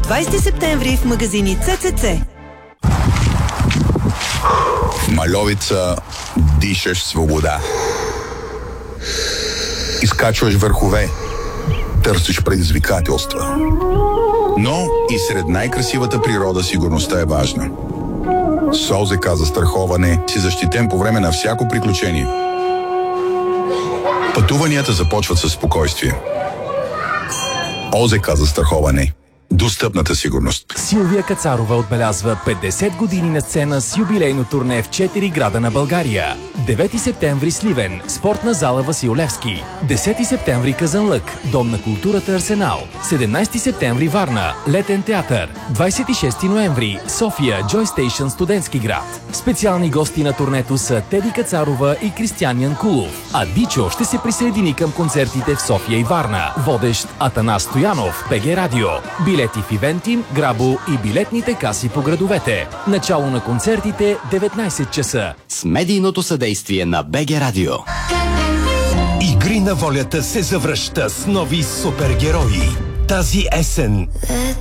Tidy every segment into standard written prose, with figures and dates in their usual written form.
20 септември в магазини ЦЦЦ. В Мальовица дишаш свобода. Изкачваш върхове. Търсиш предизвикателства. Но и сред най-красивата природа сигурността е важна. С ОЗК застраховане си защитен по време на всяко приключение. Пътуванията започват със спокойствие. ОЗК застраховане. Достъпната сигурност. Силвия Кацарова отбелязва 50 години на сцена с юбилейно турне в 4 града на България. 9 септември Сливен, спортна зала Васил Левски. 10 септември Казанлък, Дом на културата Арсенал. 17 септември Варна, Летен театър. 26 ноември София, Joy Station, студентски град. Специални гости на турнето са Теди Кацарова и Кристиян Янкулов. А Дичо ще се присъедини към концертите в София и Варна. Водещ Атанас Стоянов, БГ Радио. Билети в Ивентим, Грабо и билетните каси по градовете. Начало на концертите 19 часа. С медийното съдействие на БГ Радио. Игри на волята се завръща с нови супергерои. Тази есен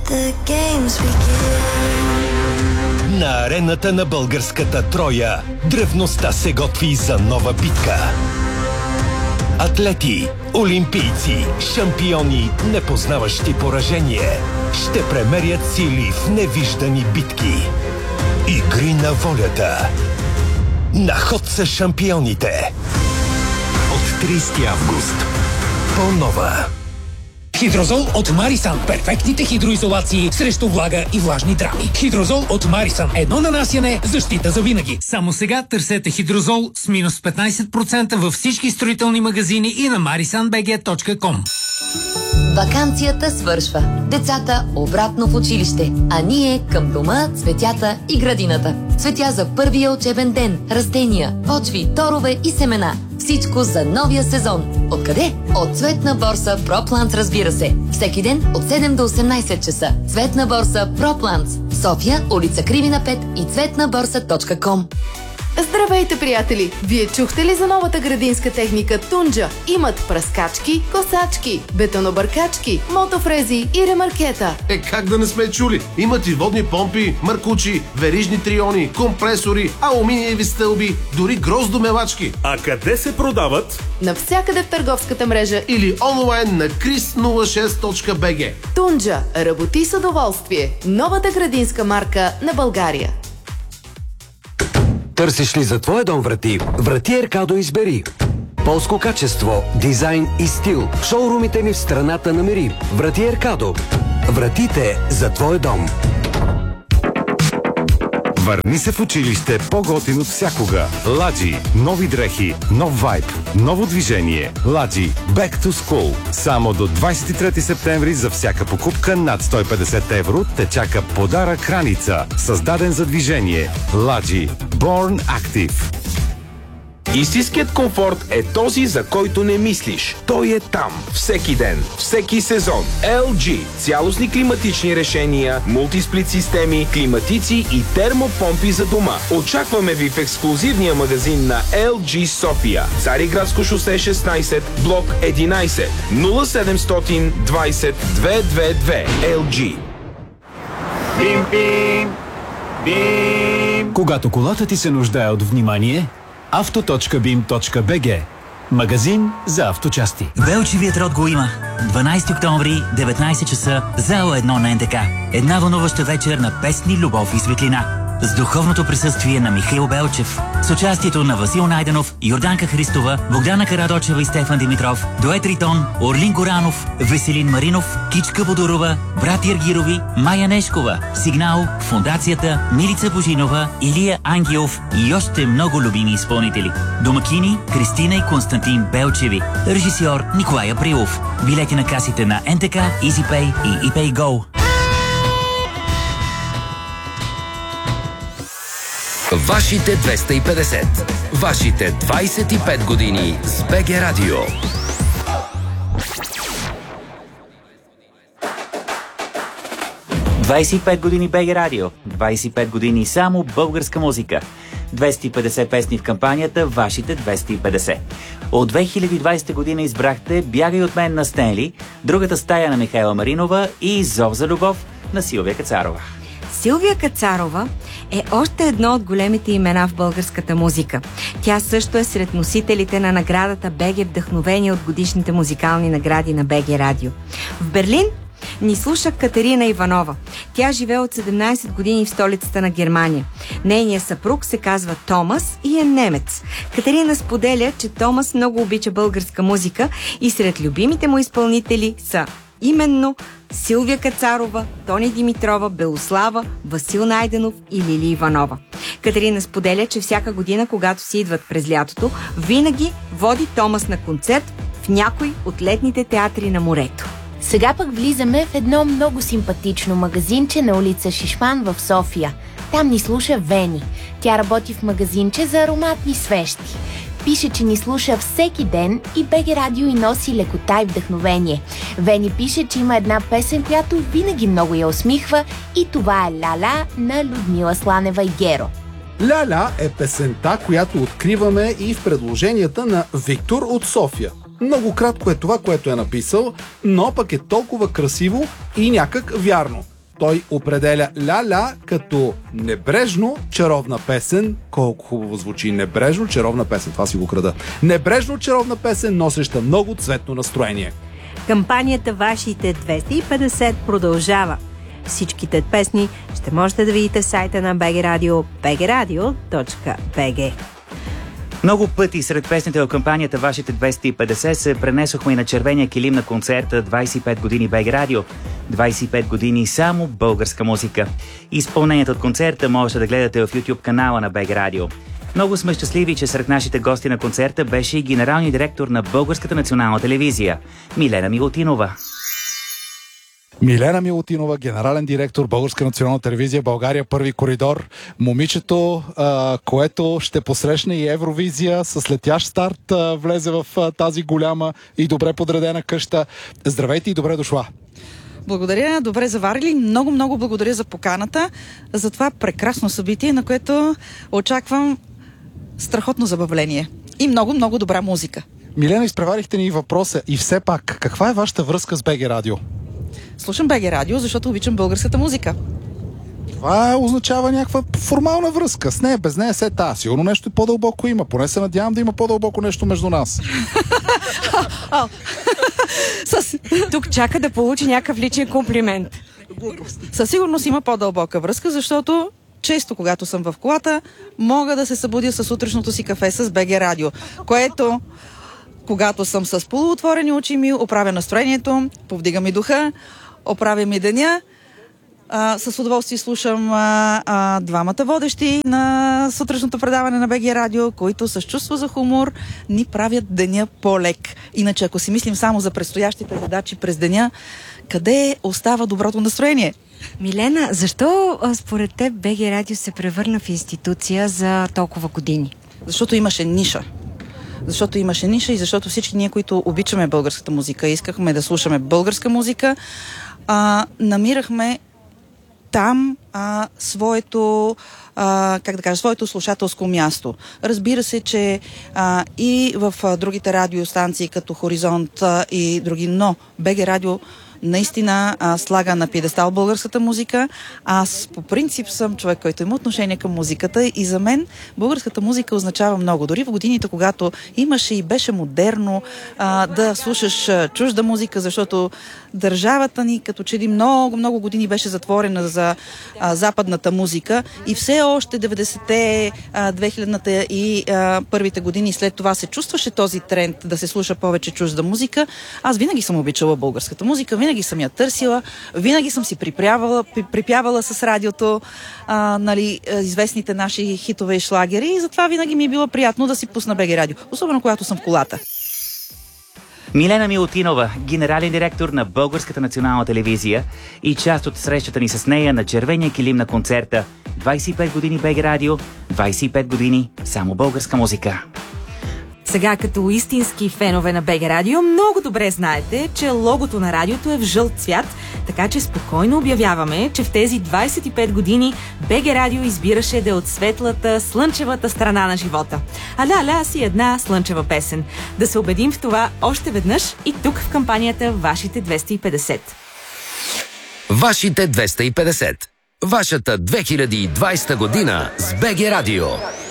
на арената на българската Троя древността се готви за нова битка. Атлети, олимпийци, шампиони, непознаващи поражение, ще премерят сили в невиждани битки. Игри на волята. На ход са шампионите. От 30 август. По-нова. Хидрозол от Марисан. Перфектните хидроизолации срещу влага и влажни драми. Хидрозол от Марисан. Едно нанасяне, защита за винаги. Само сега търсете Хидрозол с минус 15% във всички строителни магазини и на marisanbg.com. Ваканцията свършва. Децата обратно в училище, а ние към дома, цветята и градината. Цветя за първия учебен ден, растения, почви, торове и семена. Всичко за новия сезон. Откъде? От Цветна борса ProPlants, разбира се. Всеки ден от 7 до 18 часа. Цветна борса ProPlants. София, улица Кривина 5 и цветнаборса.com. Здравейте, приятели! Вие чухте ли за новата градинска техника Тунджа? Имат пръскачки, косачки, бетонобъркачки, мотофрези и ремаркета. Как да не сме чули? Имат и водни помпи, маркучи, верижни триони, компресори, алуминиеви стълби, дори гроздомелачки. А къде се продават? Навсякъде в търговската мрежа или онлайн на chris06.bg. Тунджа. Работи с удоволствие. Новата градинска марка на България. Търсиш ли за твоя дом врати? Врати Еркадо избери. Полско качество, дизайн и стил. В шоурумите ни в страната намери. Врати Еркадо. Вратите за твой дом. Върни се в училище по-готин от всякога. Ладжи. Нови дрехи, нов вайб, ново движение. Ладжи. Back to School. Само до 23 септември за всяка покупка над 150 евро те чака подарък храница. Създаден за движение. Ладжи. Born Active. Истинският комфорт е този, за който не мислиш. Той е там. Всеки ден. Всеки сезон. LG. Цялостни климатични решения, мултисплит системи, климатици и термопомпи за дома. Очакваме ви в ексклузивния магазин на LG София. Цариградско шосе 16, блок 11. 0720 222. LG. Бим, бим, бим. Когато колата ти се нуждае от внимание, auto.bim.bg. Магазин за авточасти. Велчевият род го има. 12 октомври, 19 часа, зала 1 на НТК. Една вълнуваща вечер на песни, любов и светлина. С духовното присъствие на Михаил Белчев. С участието на Васил Найденов, Йорданка Христова, Богдана Карадочева и Стефан Димитров, Дует Ритон, Орлин Горанов, Веселин Маринов, Кичка Бодорова, Брат Ергирови, Майя Нешкова, Сигнал, Фондацията, Милица Божинова, Илия Ангелов и още много любими изпълнители. Домакини Кристина и Константин Белчеви. Режисьор Николай Априлов. Билети на касите на НТК, EasyPay и ePayGo. Вашите 250. Вашите 25 години с БГ Радио. «25 години БГ Радио». 25 години само българска музика. 250 песни в кампанията «Вашите 250». От 2020 година избрахте «Бягай от мен» на Стенли, Другата стая на Михайла Маринова и «Зов за любов», на Силвия Кацарова. Силвия Кацарова е още едно от големите имена в българската музика. Тя също е сред носителите на наградата БГ Вдъхновение от годишните музикални награди на БГ Радио. В Берлин ни слуша Катерина Иванова. Тя живее от 17 години в столицата на Германия. Нейният съпруг се казва Томас и е немец. Катерина споделя, че Томас много обича българска музика и сред любимите му изпълнители са именно Силвия Кацарова, Тони Димитрова, Белослава, Васил Найденов и Лили Иванова. Катерина споделя, че всяка година, когато си идват през лятото, винаги води Томас на концерт в някой от летните театри на морето. Сега пък влизаме в едно много симпатично магазинче на улица Шишман в София. Там ни слуша Вени. Тя работи в магазинче за ароматни свещи. Пише, че ни слуша всеки ден и БГ Радио и носи лекота и вдъхновение. Вени пише, че има една песен, която винаги много я усмихва и това е Ля-ля на Людмила Сланева и Геро. Ля-ля е песента, която откриваме и в предложенията на Виктор от София. Много кратко е това, което е написал, но пък е толкова красиво и някак вярно. Той определя Ля-ля като небрежно чаровна песен. Колко хубаво звучи небрежно чаровна песен. Това си го крада. Небрежно чаровна песен, носеща много цветно настроение. Кампанията Вашите 250 продължава. Всичките песни ще можете да видите в сайта на BG Radio bgradio.bg. Много пъти сред песните в кампанията Вашите 250 се пренесохме и на червения килим на концерта 25 години БГ Радио. 25 години само българска музика. Изпълнението от концерта можете да гледате в YouTube канала на БГ Радио. Много сме щастливи, че сред нашите гости на концерта беше и генералният директор на Българската национална телевизия Милена Милутинова. Милена Милутинова, генерален директор Българска национална телевизия, България първи коридор. Момичето, което ще посрещне и Евровизия с летящ старт, влезе в тази голяма и добре подредена къща. Здравейте и добре дошла! Благодаря, добре заварили. Много благодаря за поканата, за това прекрасно събитие, на което очаквам страхотно забавление и много добра музика. Милена, изпреварихте ни въпроса и все пак, каква е вашата връзка с БГ Радио? Слушам БГ Радио, защото обичам българската музика. Това означава някаква формална връзка. С нея, без нея се та. Сигурно нещо по-дълбоко има. Поне се надявам да има по-дълбоко нещо между нас. Тук чака да получи някакъв личен комплимент. Със сигурност има по-дълбока връзка, защото често, когато съм в колата, мога да се събудя с утрешното си кафе с БГ Радио, което, когато съм с полуотворени очи ми, оправя настроението, повдига ми духа, оправя ми деня. С удоволствие слушам двамата водещи на сутрешното предаване на БГ Радио, които с чувство за хумор ни правят деня по-лек. Иначе, ако си мислим само за предстоящите задачи през деня, къде остава доброто настроение? Милена, защо според теб БГ Радио се превърна в институция за толкова години? Защото имаше ниша. Защото имаше ниша и защото всички ние, които обичаме българската музика, искахме да слушаме българска музика, намирахме там своето слушателско място. Разбира се, че и в другите радиостанции като Хоризонт и други, но БГ Радио наистина слага на пиедестал българската музика. Аз по принцип съм човек, който има отношение към музиката и за мен българската музика означава много. Дори в годините, когато имаше и беше модерно да слушаш чужда музика, защото държавата ни като че ли много години беше затворена за западната музика и все още 90-те, 2000-та и първите години след това се чувстваше този тренд да се слуша повече чужда музика. Аз винаги съм обичала българската музика, винаги съм я търсила, винаги съм си припявала с радиото известните наши хитове и шлагери и затова винаги ми е било приятно да си пусна БГ Радио, особено когато съм в колата. Милена Милутинова, генерален директор на Българската национална телевизия и част от срещата ни с нея на червения килим на концерта 25 години БГ Радио, 25 години само българска музика. Сега, като истински фенове на БГ Радио, много добре знаете, че логото на радиото е в жълт цвят, така че спокойно обявяваме, че в тези 25 години БГ Радио избираше да е от светлата, слънчевата страна на живота. А ля-ля си една слънчева песен. Да се убедим в това още веднъж и тук в кампанията Вашите 250. Вашите 250. Вашата 2020 година с БГ Радио.